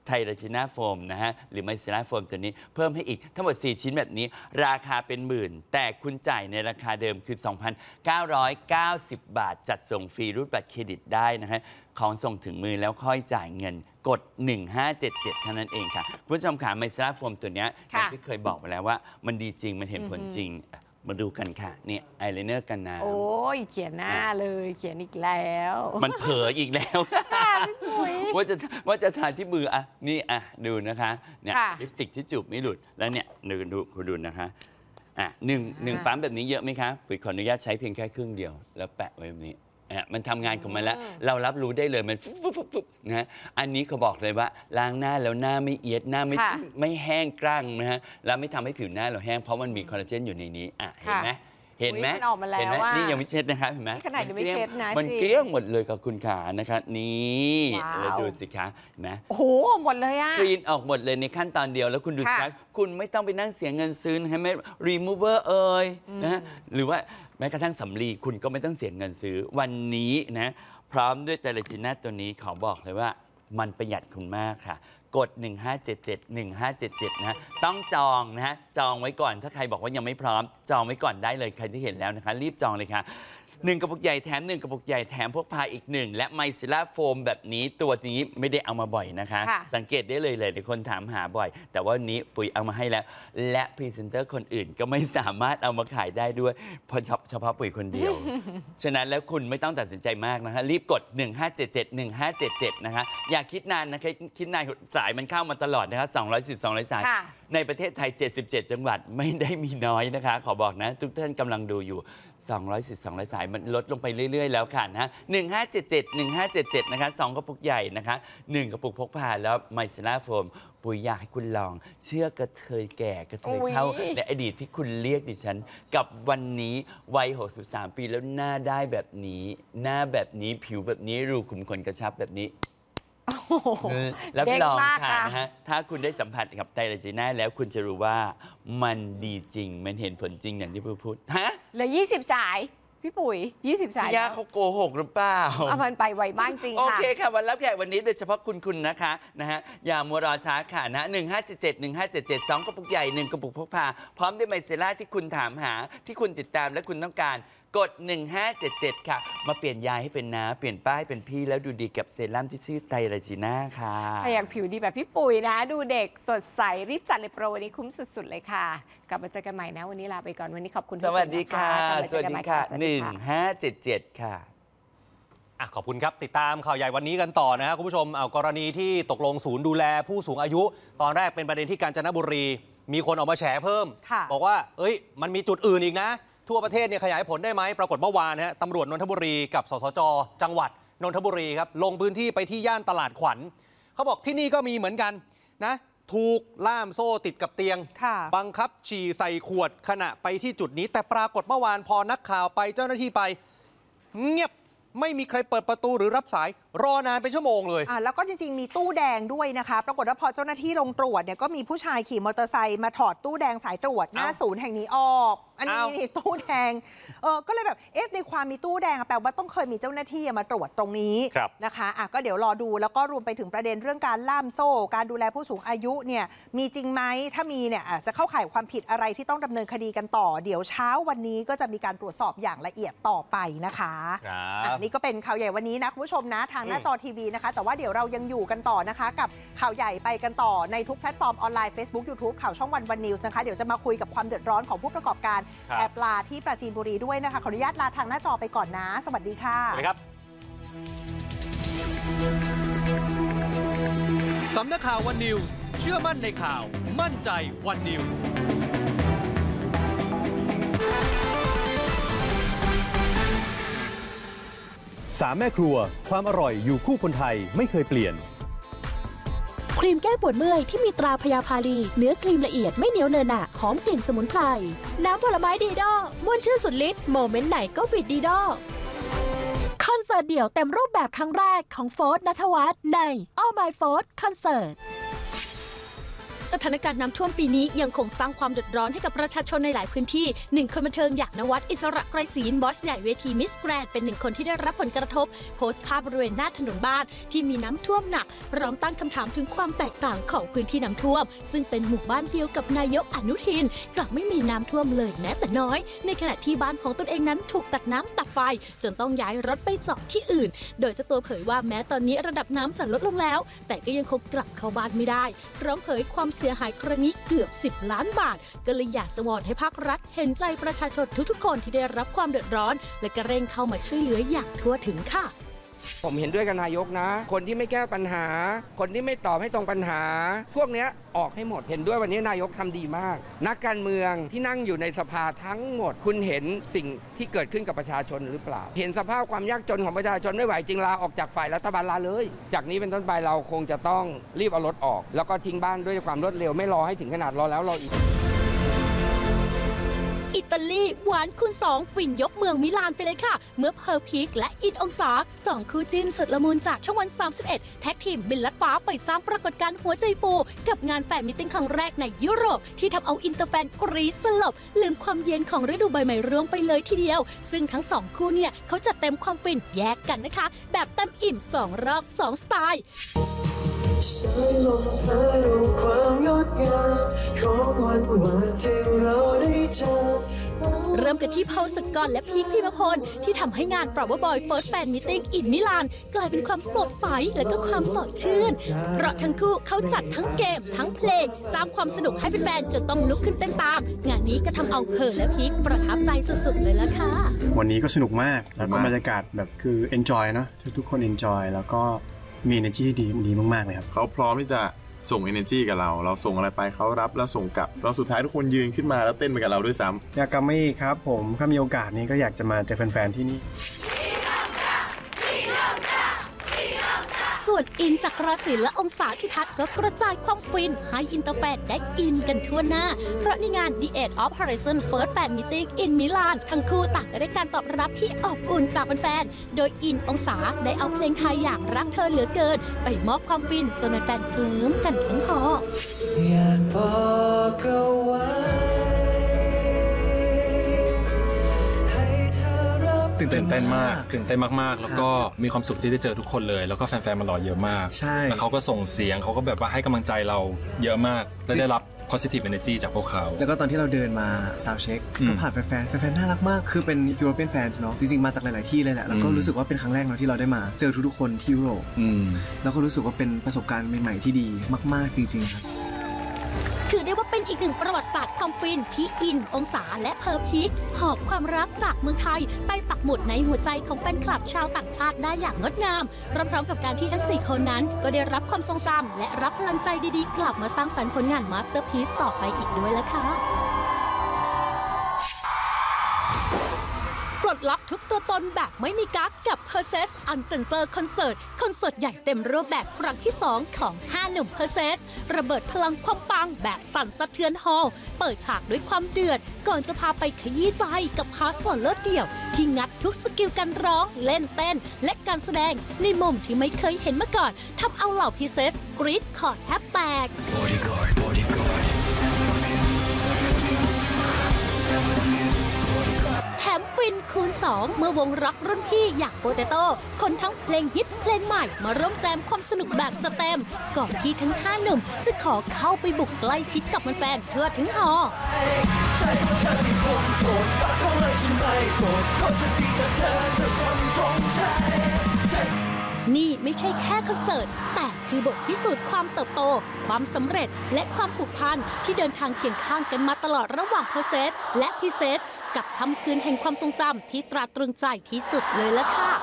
ไทรจีน่าโฟมนะฮะหรือไมซิล่าโฟมตัวนี้เพิ่มให้อีกทั้งหมด4ชิ้นแบบนี้ราคาเป็นหมื่นแต่คุณจ่ายในราคาเดิมคือ 2,990 บาทจัดส่งฟรีรูดบัตรเครดิตได้นะฮะของส่งถึงมือแล้วค่อยจ่ายเงินกด 1577 เท่านั้นเองค่ะคุณผู้ชมขาไมซิล่าโฟมตัวนี้อย่างที่เคยบอกไปแล้วว่ามันดีจริงมันเห็นผลจริงมาดูกันค่ะนี่อายไลเนอร์กันน้ำโอ้ยเขียนหน้าเลยเขียนอีกแล้วมันเผลออีกแล้วว่าจะทาที่มืออ่ะนี่อ่ะดูนะคะเนี่ยลิปสติกที่จูบไม่หลุดแล้วเนี่ยดูนะคะอ่ะหนึ่งปั๊มแบบนี้เยอะไหมคะปุ๋ยขออนุญาตใช้เพียงแค่ครึ่งเดียวแล้วแปะไว้แบบนี้มันทำงานของมันแล้วเรารับรู้ได้เลยมันปุ๊บนะฮะอันนี้เขาบอกเลยว่าล้างหน้าแล้วหน้าไม่เอียดหน้าไม่แห้งกร้างนะฮะแล้วไม่ทำให้ผิวหน้าเราแห้งเพราะมันมีคอลลาเจนอยู่ในนี้เห็นไหมเห็นไหมนี่ยังไม่เช็ดนะคะเห็นไหมขนาดยังไม่เช็ดนะมันเกลี้ยงหมดเลยกับคุณขานะคะนี่แล้วดูสิคะเห็นไหมโอ้โหหมดเลยคลีนออกหมดเลยในขั้นตอนเดียวแล้วคุณดูสิคะคุณไม่ต้องไปนั่งเสียเงินซื้อให้ไหม remover นะฮะหรือว่าแม้กระทั่งสำลีคุณก็ไม่ต้องเสียเงินซื้อวันนี้นะพร้อมด้วยไตรจีน่าตัวนี้ขอบอกเลยว่ามันประหยัดคุณมากค่ะกด 1577 นะฮะต้องจองนะฮะจองไว้ก่อนถ้าใครบอกว่ายังไม่พร้อมจองไว้ก่อนได้เลยใครที่เห็นแล้วนะคะรีบจองเลยค่ะ1 กระปุกใหญ่แถม1 กระปุกใหญ่แถมพกพาอีก1และไมซิล่าโฟมแบบนี้ตัวนี้ไม่ได้เอามาบ่อยนะคะสังเกตได้เลยหลายคนถามหาบ่อยแต่ว่านี้ปุ๋ยเอามาให้แล้วและพรีเซนเตอร์คนอื่นก็ไม่สามารถเอามาขายได้ด้วยเพราะเฉพาะปุ๋ยคนเดียว ฉะนั้นแล้วคุณไม่ต้องตัดสินใจมากนะคะรีบกด 1577 นะคะอย่าคิดนานนะคะคิดนานสายมันเข้ามาตลอดนะคะ200 สายในประเทศไทย77 จังหวัดไม่ได้มีน้อยนะคะขอบอกนะทุกท่านกำลังดูอยู่200 สายมันลดลงไปเรื่อยๆแล้วค่ะนะ1577 นะคะ2 กระปุกใหญ่นะคะ1 กระปุกพกพาแล้วไมซิล่าโฟมปุ๋ยอยากให้คุณลองเชื่อกระเทยแก่กระเทยเข้าในอดีตที่คุณเรียกดิฉันกับวันนี้วัย63 ปีแล้วหน้าได้แบบนี้หน้าแบบนี้ผิวแบบนี้รูขุมขนกระชับแบบนี้รับรองค่ะนะฮะถ้าคุณได้สัมผัสกับไตรจีน่าแล้วคุณจะรู้ว่ามันดีจริงมันเห็นผลจริงอย่างที่พูดฮะเหลือ20 สายพี่ปุ๋ย20 สายย่าเขาโกหกหรือเปล่ามันไปไวมากจริงค่ะโอเคค่ะวันรับแขกวันนี้โดยเฉพาะคุณนะคะนะฮะอย่ามัวรอช้าค่ะนะ1577 2 กระปุกใหญ่1 กระปุกพกพาพร้อมด้วยไมซิล่าที่คุณถามหาที่คุณติดตามและคุณต้องการกด 1577 ค่ะมาเปลี่ยนยายให้เป็นน้าเปลี่ยนป้ายเป็นพี่แล้วดูดีกับเซรั่มที่ชื่อไตรจีน่าค่ะถ้าอยากผิวดีแบบพี่ปุ๋ยนะดูเด็กสดใสรีบจัดเลยโปรวันนี้คุ้มสุดๆเลยค่ะกลับมาเจอกันใหม่นะวันนี้ลาไปก่อนวันนี้ขอบคุณสวัสดีค่ะสวัสดีค่ะ1577 ค่ะขอบคุณครับติดตามข่าวใหญ่วันนี้กันต่อนะครับคุณผู้ชมเอากรณีที่ตกลงศูนย์ดูแลผู้สูงอายุตอนแรกเป็นประเด็นที่กาญจนบุรีมีคนออกมาแฉเพิ่มบอกว่ามันมีจุดอื่นอีกนะทั่วประเทศเนี่ยขยายผลได้ไหมปรากฏเมื่อวานตำรวจนนทบุรีกับสสจ.จังหวัดนนทบุรีครับลงพื้นที่ไปที่ย่านตลาดขวัญเขาบอกที่นี่ก็มีเหมือนกันนะถูกล่ามโซ่ติดกับเตียงบังคับฉี่ใส่ขวดขณะไปที่จุดนี้แต่ปรากฏเมื่อวานพอนักข่าวไปเจ้าหน้าที่ไปเงียบไม่มีใครเปิดประตูหรือรับสายรอนานเป็นชั่วโมงเลยแล้วก็จริงๆมีตู้แดงด้วยนะคะปรากฏว่าพอเจ้าหน้าที่ลงตรวจเนี่ยก็มีผู้ชายขี่มอเตอร์ไซค์มาถอดตู้แดงสายตรวจหน้าศูนย์แห่งนี้ออกอันนี้ตู้แดงก็เลยแบบในความมีตู้แดงแปลว่าต้องเคยมีเจ้าหน้าที่มาตรวจตรงนี้นะคะก็เดี๋ยวรอดูแล้วก็รวมไปถึงประเด็นเรื่องการล่ามโซ่การดูแลผู้สูงอายุเนี่ยมีจริงไหมถ้ามีเนี่ยจะเข้าข่ายความผิดอะไรที่ต้องดำเนินคดีกันต่อเดี๋ยวเช้าวันนี้ก็จะมีการตรวจสอบอย่างละเอียดต่อไปนะคะนี่ก็เป็นข่าวใหญ่วันนี้นะคุณผู้ชมนะทางหน้าจอทีวีนะคะแต่ว่าเดี๋ยวเรายังอยู่กันต่อนะคะกับข่าวใหญ่ไปกันต่อในทุกแพลตฟอร์มออนไลน์ Facebook YouTube ข่าวช่องวันนิวส์นะคะเดี๋ยวจะมาคุยกับความเดือดร้อนของผู้ประกอบการแอบลาที่ปราจีนบุรีด้วยนะคะขออนุญาตลาทางหน้าจอไปก่อนนะสวัสดีค่ะสวัสดีครับสำนักข่าววันนิวส์เชื่อมั่นในข่าวมั่นใจวันนิวส์3 แม่ครัวความอร่อยอยู่คู่คนไทยไม่เคยเปลี่ยนครีมแก้ปวดเมื่อยที่มีตราพยาพาลีเนื้อครีมละเอียดไม่เหนียวเนอะหนะหอมกลิ่นสมุนไพรน้ำผลไม้ดีดอม่วนชื่นสุดฤทธิ์โมเมนต์ไหนก็ฟิตดีดอคอนเสิร์ตเดี่ยวเต็มรูปแบบครั้งแรกของโฟร์ธ ณัฐวัฒน์ใน All My Fourth Concert สถานการณ์น้ำท่วมปีนี้ยังคงสร้างความเดือดร้อนให้กับประชาชนในหลายพื้นที่1 คนบันเทิงอย่างนวัดอิสระไกรศรีบอสใหญ่เวทีมิสแกรนด์เป็น1 คนที่ได้รับผลกระทบโพสต์ภาพบริเวณหน้าถนนบ้านที่มีน้ำท่วมหนักพร้อมตั้งคำถามถึงความแตกต่างของพื้นที่น้ำท่วมซึ่งเป็นหมู่บ้านเดียวกับนายกอนุทินกลับไม่มีน้ำท่วมเลยแม้แต่น้อยในขณะที่บ้านของตนเองนั้นถูกตัดน้ำตัดไฟจนต้องย้ายรถไปจอดที่อื่นโดยเจ้าตัวเผยว่าแม้ตอนนี้ระดับน้ำจะลดลงแล้วแต่ก็ยังคงกลับเข้าบ้านไม่ได้พร้อมเผยความเสียหายครั้งนี้เกือบ10 ล้านบาทก็เลยอยากจะวอนให้ภาครัฐเห็นใจประชาชนทุกๆคนที่ได้รับความเดือดร้อนและก็เร่งเข้ามาช่วยเหลืออย่างทั่วถึงค่ะผมเห็นด้วยกับนายกนะคนที่ไม่แก้ปัญหาคนที่ไม่ตอบให้ตรงปัญหาพวกนี้ออกให้หมดเห็นด้วยวันนี้นายกทำดีมากนักการเมืองที่นั่งอยู่ในสภาทั้งหมดคุณเห็นสิ่งที่เกิดขึ้นกับประชาชนหรือเปล่าเห็นสภาพความยากจนของประชาชนไม่ไหวจริงลาออกจากฝ่ายรัฐบาลลาเลยจากนี้เป็นต้นไปเราคงจะต้องรีบเอารถออกแล้วก็ทิ้งบ้านด้วยความรวดเร็วไม่รอให้ถึงขนาดรอแล้วรออีกอิตาลีหวานคูณ2ฟินยกเมืองมิลานไปเลยค่ะเมื่อเพอร์พีคและอินองศา2 คู่จิ้นสุดละมุนจากช่องวัน 31 แท็กทีมบินลัดฟ้าไปสร้างปรากฏการณ์หัวใจฟูกับงานแฟนมิตติ้งครั้งแรกในยุโรปที่ทำเอาอินเตอร์แฟนกรี๊ดสลบลืมความเย็นของฤดูใบไม้ร่วงไปเลยทีเดียวซึ่งทั้ง2 คู่เนี่ยเขาจัดเต็มความฟินแยกกันนะคะแบบเต็มอิ่ม2 รอบ 2 สไตล์เริ่มกันที่พอล ศักรและพีค พิมพลที่ทำให้งาน Flower Boy First Fan Meeting in มิลานกลายเป็นความสดใสและก็ความสดชื่นเพราะทั้งคู่เขาจัดทั้งเกมทั้งเพลงสร้างความสนุกให้แฟนๆจนต้องลุกขึ้นเต้นตามงานนี้ก็ทำเอาเพอและพีคประทับใจสุดๆเลยละค่ะวันนี้ก็สนุกมากแล้วก็บรรยากาศแบบคือ enjoy เนาะทุกคน enjoy แล้วก็มี energy ดีมากๆเลยครับเขาพร้อมที่จะส่ง energy กับเราส่งอะไรไปเขารับแล้วส่งกลับเราสุดท้ายทุกคนยืนขึ้นมาแล้วเต้นไปกับเราด้วยซ้ำอยากกลับมาอีกครับผมถ้ามีโอกาสนี้ก็อยากจะมาเจอแฟนๆที่นี่ส่วนอินจากราศีและองศาธิทัศน์ก็กระจายความฟินให้อินเตอร์แฟนได้อินกันทั่วหน้าเพราะในงาน The Age of Horizon First Fan Meeting in Milan ทั้งคู่ต่างก็ได้การตอบรับที่อบอุ่นจากแฟนๆโดยอินองศาได้เอาเพลงไทยอย่างรักเธอเหลือเกินไปมอบความฟินจนแฟนๆเคลิ้มกันทั้งหออยากบอกเอาไว้ตื่นเต้นมากแล้วก็มีความสุขที่ได้เจอทุกคนเลยแล้วก็แฟนๆมารอเยอะมากใช่แล้วเขาก็ส่งเสียงเขาก็แบบว่าให้กำลังใจเราเยอะมากและได้รับ positive energy จากพวกเขาแล้วก็ตอนที่เราเดินมาซาวด์เช็คก็ผ่านแฟนๆน่ารักมากคือเป็น European fans เนาะจริงๆมาจากหลายๆที่เลยแหละแล้วก็รู้สึกว่าเป็นครั้งแรกเนาะที่เราได้มาเจอทุกๆคนที่ยุโรปแล้วก็รู้สึกว่าเป็นประสบการณ์ใหม่ๆที่ดีมากๆจริงๆครับถือได้ว่าเป็นอีกหนึ่งประวัติศาสตร์ความฟินที่อินองศาและเพอร์พีคหอบความรักจากเมืองไทยไปปักหมุดในหัวใจของแฟนคลับชาวต่างชาติได้อย่างงดงามพร้อมๆกับการที่ทั้ง4 คนนั้นก็ได้รับความทรงจำและรับพลังใจดีๆกลับมาสร้างสรรค์ผลงานมาสเตอร์พีซต่อไปอีกด้วยละค่ะปลดล็อกทุกตัวตนแบบไม่มีกั๊กกับ Perses Uncensored Concert คอนเสิร์ตใหญ่เต็มรูปแบบครั้งที่ 2 ของ 5 หนุ่ม Perses ระเบิดพลังความปังแบบสั่นสะเทือนฮอลล์เปิดฉากด้วยความเดือดก่อนจะพาไปขยี้ใจกับพาร์ทโซโล่เดี่ยวที่งัดทุกสกิลการร้องเล่นเต้นและการแสดงในมุมที่ไม่เคยเห็นมาก่อนทำเอาเหล่า Perses กรี๊ดคอร์ดแทบแตกแถมฟินคูณ 2 เมื่อวงร็อกรุ่นพี่อย่างโปเตโต้คนทั้งเพลงฮิตเพลงใหม่มาร่วมแจมความสนุกแบบสเต็มก่อนที่ทั้ง5 หนุ่มจะขอเข้าไปบุกใกล้ชิดกับแฟนๆทั่วถึงหอนี่ไม่ใช่แค่คอนเสิร์ตแต่คือบทพิสูจน์ความเติบโตความสำเร็จและความผูกพันที่เดินทางเคียงข้างกันมาตลอดระหว่าง Perses และ Perses กับค่ำคืนแห่งความทรงจำที่ตราตรึงใจที่สุดเลยละค่ะ